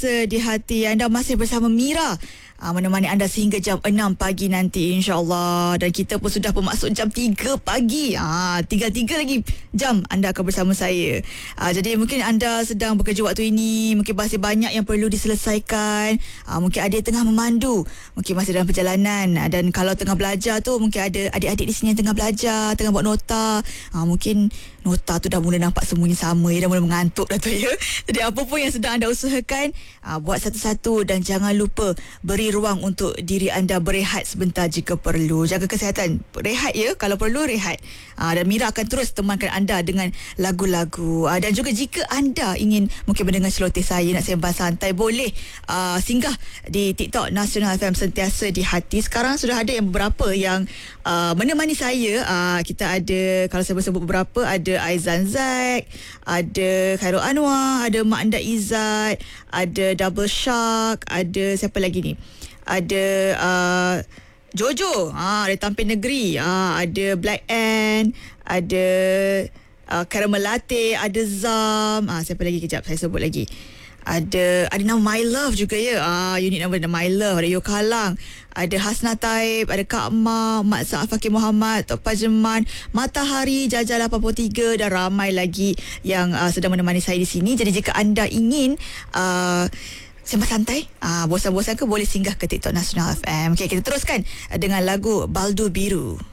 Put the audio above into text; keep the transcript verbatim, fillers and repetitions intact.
Di hati anda masih bersama Mira, uh, menemani anda sehingga jam enam pagi nanti, insyaAllah. Dan kita pun sudah pun masuk jam tiga pagi. uh, Tiga-tiga lagi jam anda akan bersama saya. uh, Jadi mungkin anda sedang bekerja waktu ini, mungkin masih banyak yang perlu diselesaikan. uh, Mungkin ada yang tengah memandu, mungkin masih dalam perjalanan. uh, Dan kalau tengah belajar tu, mungkin ada adik-adik di sini yang tengah belajar, tengah buat nota. uh, Mungkin nota tu dah mula nampak semuanya sama, ya, dah mula mengantuk dah tu, ya. Jadi apa pun yang sedang anda usahakan, aa, buat satu-satu dan jangan lupa beri ruang untuk diri anda berehat sebentar jika perlu. Jaga kesihatan, rehat ya, kalau perlu rehat. Aa, dan Mira akan terus temankan anda dengan lagu-lagu. Aa, dan juga jika anda ingin mungkin mendengar celoteh saya, nak sembang santai, boleh aa, singgah di TikTok Nasional F M Sentiasa di Hati. Sekarang sudah ada yang beberapa yang aa, menemani saya. Aa, kita ada, kalau saya sebut beberapa, ada Aizan Zack, ada Khairul Anwar, ada Mak Anda Izzat, ada Double Shark, ada siapa lagi ni? Ada uh, Jojo, ah, ada Tampin Negeri, ah, ada Black Ant, ada uh, Caramel Latte, ada Zam, ah, siapa lagi, kejap saya sebut lagi. Ada ada nama My Love juga, ya. Ah, unit nama My Love, ada Yokalang, ada Hasna Taib, ada Kak Ma, Mak Sa'af Fakir Muhammad, Tok Pajeman, Matahari, Jajah lapan puluh tiga dan ramai lagi yang uh, sedang menemani saya di sini. Jadi jika anda ingin uh, sembang santai, uh, bosan-bosan ke, boleh singgah ke TikTok Nasional F M. Okey, kita teruskan dengan lagu Baldu Biru.